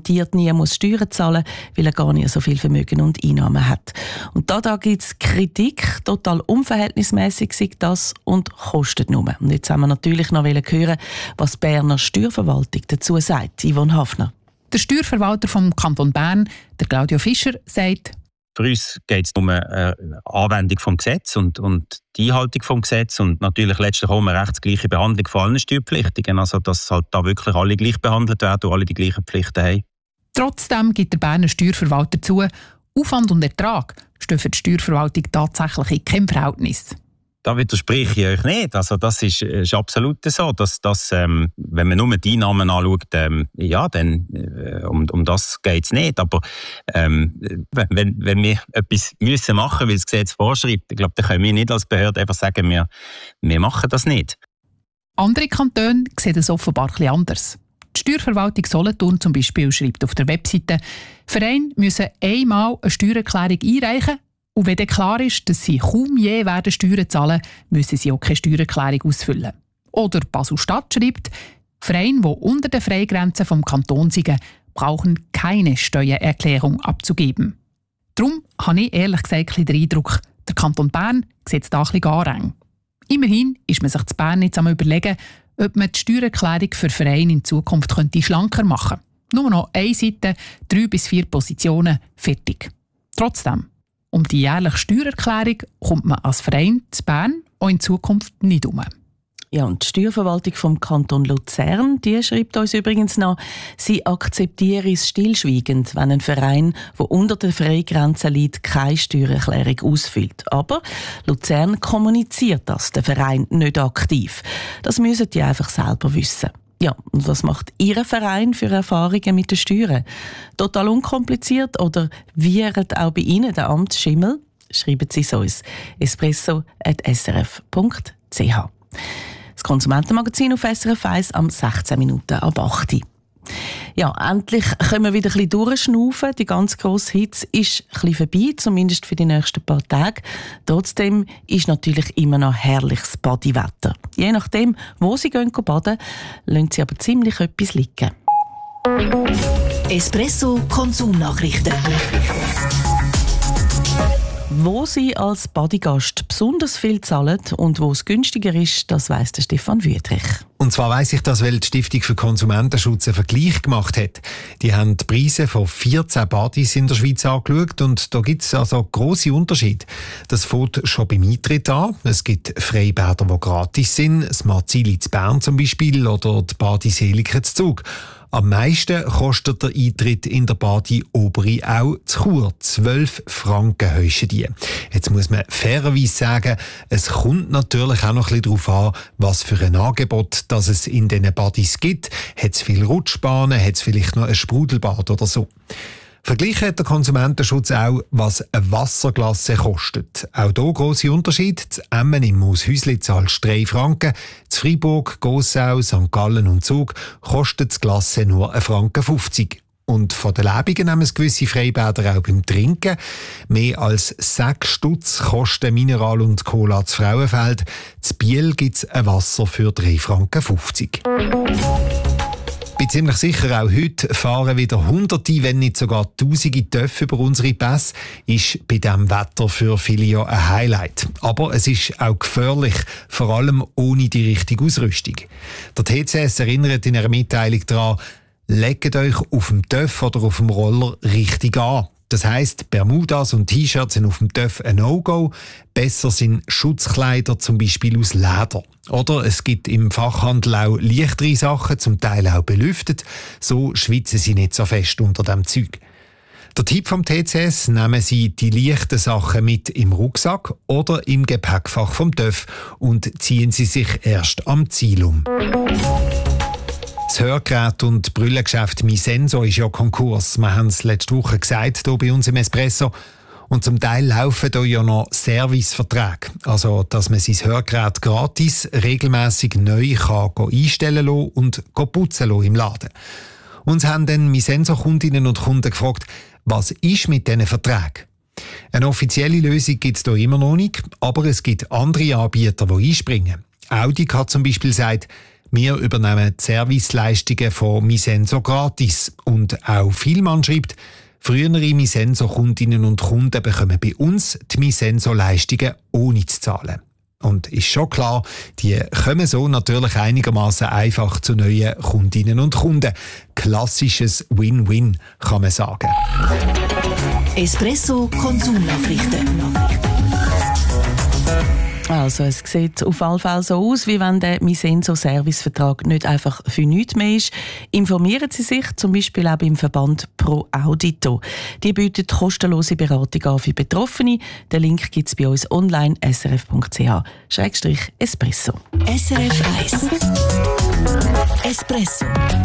garantiert nie muss Steuern zahlen, weil er gar nicht so viel Vermögen und Einnahmen hat. Und da gibt es Kritik, total unverhältnismäßig sei das und kostet nur. Und jetzt haben wir natürlich noch hören, was die Berner Steuerverwaltung dazu sagt. Yvonne Hafner. Der Steuerverwalter vom Kanton Bern, der Claudio Fischer, sagt: Für uns geht es um eine Anwendung des Gesetzes und die Einhaltung des Gesetzes und natürlich letztlich auch um eine rechtsgleiche Behandlung von allen Steuerpflichtigen. Also, dass halt da wirklich alle gleich behandelt werden und alle die gleichen Pflichten haben. Trotzdem gibt der Berner Steuerverwalter zu, Aufwand und Ertrag stehen für die Steuerverwaltung tatsächlich in keinem Verhältnis. Da widerspreche ich euch nicht. Also das ist absolut so, dass wenn man nur die Einnahmen anschaut, dann um das geht es nicht. Aber wenn wir etwas müssen machen, weil das Gesetz vorschreibt, ich glaube, dann können wir nicht als Behörde einfach sagen, wir machen das nicht. Andere Kantone sehen das offenbar etwas anders. Die Steuerverwaltung Solothurn zum Beispiel schreibt auf der Webseite, Vereine müssen einmal eine Steuererklärung einreichen. Und wenn dann klar ist, dass sie kaum je werden Steuern zahlen, müssen sie auch keine Steuererklärung ausfüllen. Oder Basel-Stadt schreibt, Vereine, die unter den Freigrenzen vom Kanton sind, brauchen keine Steuererklärung abzugeben. Darum habe ich ehrlich gesagt den Eindruck, der Kanton Bern sieht es da ein bisschen eng. Immerhin ist man sich zu Bern jetzt am Überlegen, ob man die Steuererklärung für Vereine in Zukunft schlanker machen könnte. Nur noch eine Seite, 3 bis 4 Positionen, fertig. Trotzdem, um die jährliche Steuererklärung kommt man als Verein zu Bern auch in Zukunft nicht um. Ja, und die Steuerverwaltung vom Kanton Luzern, die schreibt uns übrigens noch, sie akzeptiere es stillschweigend, wenn ein Verein, der unter der Freigrenze liegt, keine Steuererklärung ausfüllt. Aber Luzern kommuniziert das, der Verein, nicht aktiv. Das müssen die einfach selber wissen. Ja, und was macht Ihr Verein für Erfahrungen mit den Steuern? Total unkompliziert oder wiehert auch bei Ihnen der Amtsschimmel? Schreiben Sie es uns. espresso@srf.ch. Das Konsumentenmagazin auf SRF 1 am 16 Minuten ab 8 Uhr. Ja, endlich können wir wieder ein bisschen durchschnaufen. Die ganz grosse Hitze ist ein bisschen vorbei, zumindest für die nächsten paar Tage. Trotzdem ist natürlich immer noch herrliches Badewetter. Je nachdem, wo Sie gehen baden, lassen Sie aber ziemlich etwas liegen. Espresso Konsumnachrichten. Wo Sie als Badegast besonders viel zahlen und wo es günstiger ist, das weiss der Stefan Wüthrich. Und zwar weiss ich das, weil die Stiftung für Konsumentenschutz einen Vergleich gemacht hat. Die haben die Preise von 14 Badis in der Schweiz angeschaut und da gibt es also grosse Unterschiede. Das fängt schon beim Eintritt an. Es gibt Freibäder, die gratis sind, das Marzili in Bern zum Beispiel oder die Badi Seligen zu Zug. Am meisten kostet der Eintritt in der Badi Oberi auch zu Chur. 12 Franken heischen die. Jetzt muss man fairerweise sagen, es kommt natürlich auch noch ein bisschen darauf an, was für ein Angebot das es in diesen Badis gibt. Hat es viele Rutschbahnen, hat es vielleicht noch ein Sprudelbad oder so. Verglichen hat der Konsumentenschutz auch, was eine Wasserglasse kostet. Auch hier grosse Unterschiede. Zu Emmen im Mooshäusli zahlst du 3 Franken. Zu Freiburg, Gossau, St. Gallen und Zug kostet das Glasse nur 1,50 Franken. Und von den Lebungen nehmen es gewisse Freibäder auch beim Trinken. Mehr als 6 Stutz kosten Mineral und Cola zu Frauenfeld. Zu Biel gibt es ein Wasser für 3,50 Franken. Ich bin ziemlich sicher, auch heute fahren wieder Hunderte, wenn nicht sogar Tausende Töpfe über unsere Pässe. Ist bei diesem Wetter für viele ja ein Highlight. Aber es ist auch gefährlich, vor allem ohne die richtige Ausrüstung. Der TCS erinnert in einer Mitteilung daran, legt euch auf dem Töff oder auf dem Roller richtig an. Das heisst, Bermudas und T-Shirts sind auf dem Töff ein No-Go. Besser sind Schutzkleider, zum Beispiel aus Leder. Oder es gibt im Fachhandel auch leichtere Sachen, zum Teil auch belüftet. So schwitzen sie nicht so fest unter dem Zeug. Der Tipp vom TCS: nehmen Sie die leichten Sachen mit im Rucksack oder im Gepäckfach vom Töff und ziehen Sie sich erst am Ziel um. Das Hörgerät- und Brüllengeschäft Misenso ist ja Konkurs. Wir haben es letzte Woche gesagt, hier bei uns im Espresso. Und zum Teil laufen da ja noch Serviceverträge. Also, dass man sein Hörgerät gratis regelmässig neu kann einstellen lassen und putzen lassen im Laden. Uns haben dann Misenso-Kundinnen und Kunden gefragt, was ist mit diesen Verträgen? Eine offizielle Lösung gibt es hier immer noch nicht, aber es gibt andere Anbieter, die einspringen. Audica zum Beispiel sagt, Wir übernehmen die Serviceleistungen von Misenso gratis. Und auch Vielmann schreibt, frühere Misenso-Kundinnen und Kunden bekommen bei uns die Misenso-Leistungen ohne zu zahlen. Und ist schon klar, die kommen so natürlich einigermaßen einfach zu neuen Kundinnen und Kunden. Klassisches Win-Win, kann man sagen. Espresso Konsumnachrichten. Also, es sieht auf jeden Fall so aus, wie wenn der Misenso-Servicevertrag nicht einfach für nichts mehr ist. Informieren Sie sich zum Beispiel auch beim Verband Pro Audito. Die bietet kostenlose Beratung an für Betroffene. Den Link gibt es bei uns online srf.ch/espresso. SRF 1 Espresso.